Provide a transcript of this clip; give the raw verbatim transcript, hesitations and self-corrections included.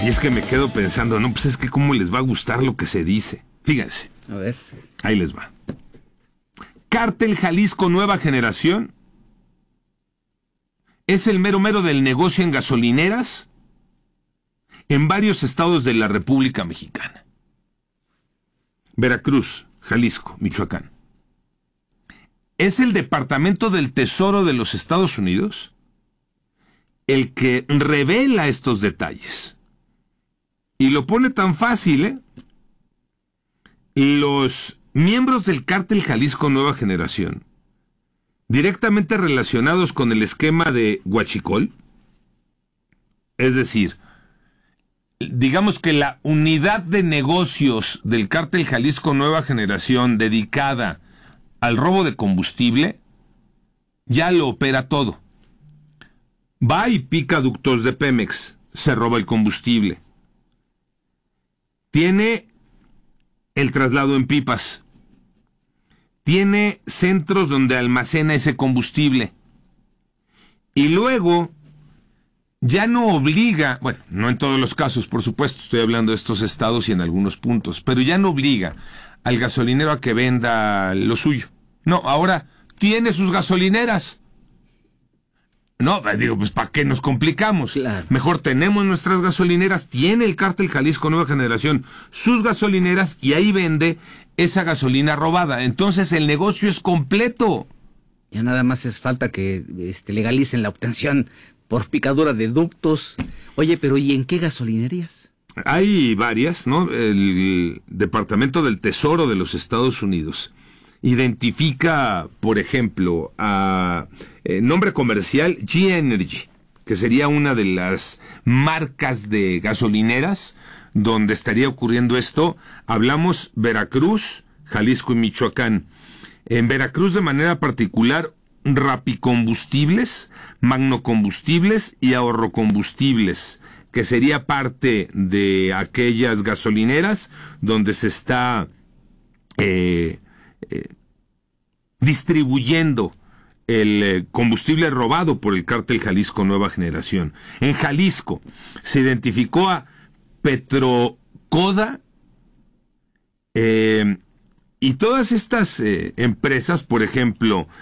Y es que me quedo pensando, no, pues es que cómo les va a gustar lo que se dice. Fíjense. A ver. Ahí les va. Cártel Jalisco Nueva Generación es el mero mero del negocio en gasolineras en varios estados de la República Mexicana. Veracruz, Jalisco, Michoacán. Es el Departamento del Tesoro de los Estados Unidos el que revela estos detalles. Y lo pone tan fácil, ¿eh? Los miembros del Cártel Jalisco Nueva Generación, directamente relacionados con el esquema de Huachicol, es decir, digamos que la unidad de negocios del Cártel Jalisco Nueva Generación dedicada al robo de combustible, ya lo opera todo. Va y pica ductos de Pemex, se roba el combustible. Tiene el traslado en pipas. Tiene centros donde almacena ese combustible. Y luego ya no obliga, bueno, no en todos los casos, por supuesto, estoy hablando de estos estados y en algunos puntos, pero ya no obliga al gasolinero a que venda lo suyo. No, ahora tiene sus gasolineras. No, digo, pues ¿para qué nos complicamos? Claro. Mejor tenemos nuestras gasolineras, tiene el Cártel Jalisco Nueva Generación sus gasolineras y ahí vende esa gasolina robada. Entonces el negocio es completo. Ya nada más es falta que este, legalicen la obtención por picadura de ductos. Oye, pero ¿y en qué gasolinerías? Hay varias, ¿no? El Departamento del Tesoro de los Estados Unidos identifica, por ejemplo, a eh, nombre comercial G Energy, que sería una de las marcas de gasolineras donde estaría ocurriendo esto. Hablamos Veracruz, Jalisco y Michoacán. En Veracruz de manera particular, Rapicombustibles, Magnocombustibles y Ahorrocombustibles, que sería parte de aquellas gasolineras donde se está eh, eh, distribuyendo el eh, combustible robado por el Cártel Jalisco Nueva Generación. En Jalisco se identificó a Petrocoda eh, y todas estas eh, empresas, por ejemplo,